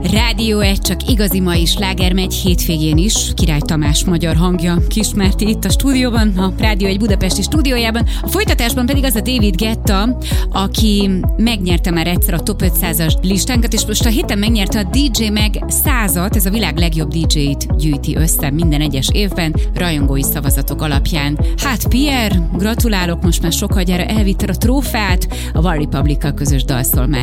Rádió 1, csak igazi mai sláger megy hétvégén is. Király Tamás magyar hangja Kismerti itt a stúdióban, a Rádió 1 budapesti stúdiójában. A folytatásban pedig az a David Guetta, aki megnyerte már egyszer a Top 500-as listánkat, és most a héten megnyerte a DJ Mag 100-at, ez a világ legjobb DJ-t gyűjti össze minden egyes évben, rajongói szavazatok alapján. Hát Pierre, gratulálok, most már sokagyára elvitted a trófeát, a One Republic-kal közös dalszól már